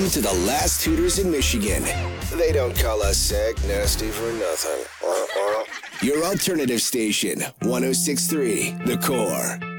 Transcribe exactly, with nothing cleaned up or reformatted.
Welcome to the last Hooters in Michigan. They don't call us Sag Nasty for nothing. Your alternative station, one oh six point three, The Core.